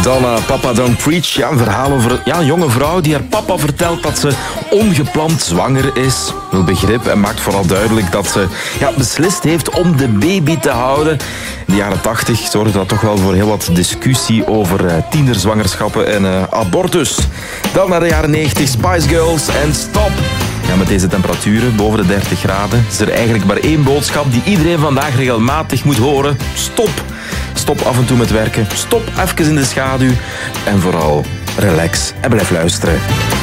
Madonna, Papa Don't Preach. Ja, een verhaal over een jonge vrouw die haar papa vertelt dat ze ongepland zwanger is. Wil begrip en maakt vooral duidelijk dat ze beslist heeft om de baby te houden. In de jaren 80 zorgde dat toch wel voor heel wat discussie over tienerzwangerschappen en abortus. Dan naar de jaren 90, Spice Girls en Stop. Ja, met deze temperaturen, boven de 30 graden, is er eigenlijk maar één boodschap die iedereen vandaag regelmatig moet horen. Stop. Stop af en toe met werken. Stop even in de schaduw. En vooral, relax en blijf luisteren.